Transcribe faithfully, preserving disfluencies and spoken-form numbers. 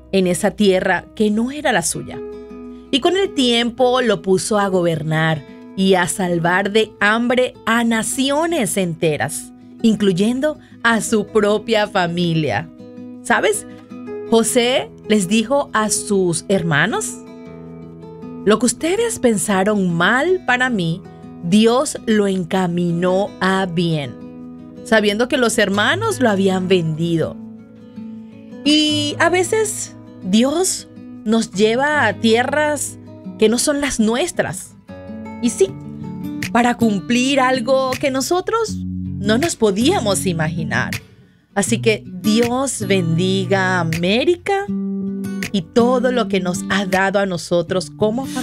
en esa tierra que no era la suya. Y con el tiempo lo puso a gobernar y a salvar de hambre a naciones enteras, incluyendo a su propia familia. ¿Sabes? José les dijo a sus hermanos: lo que ustedes pensaron mal para mí, Dios lo encaminó a bien, sabiendo que los hermanos lo habían vendido. Y a veces Dios nos lleva a tierras que no son las nuestras. Y sí, para cumplir algo que nosotros no nos podíamos imaginar. Así que Dios bendiga a América y todo lo que nos ha dado a nosotros como familia.